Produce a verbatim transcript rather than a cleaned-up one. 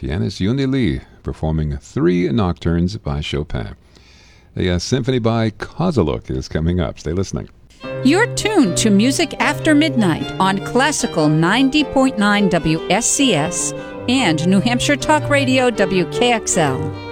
pianist Yunde Lee performing three nocturnes by Chopin. The uh, symphony by Koziluk is coming up. Stay listening. You're tuned to Music After Midnight on Classical ninety point nine W S C S and New Hampshire Talk Radio W K X L.